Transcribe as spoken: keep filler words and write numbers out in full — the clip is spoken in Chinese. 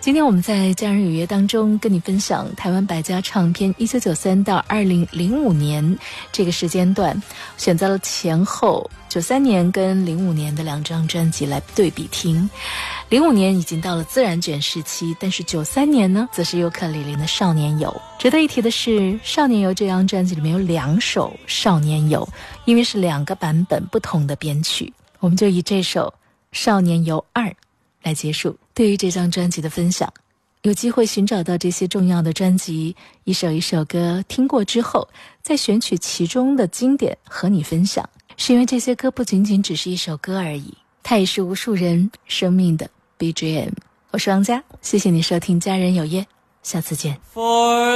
今天我们在家人有约当中跟你分享台湾百家唱片一九九三到二零零五年这个时间段，选择了前后九三年跟零五年的两张专辑来对比听。零五年已经到了自然卷时期，但是九三年呢则是尤克里里的少年游。值得一提的是，少年游这张专辑里面有两首少年游，因为是两个版本不同的编曲，我们就以这首少年游二来结束对于这张专辑的分享。有机会寻找到这些重要的专辑，一首一首歌听过之后，再选取其中的经典和你分享，是因为这些歌不仅仅只是一首歌而已，它也是无数人生命的 B G M。 我是王佳，谢谢你收听家人有约，下次见。For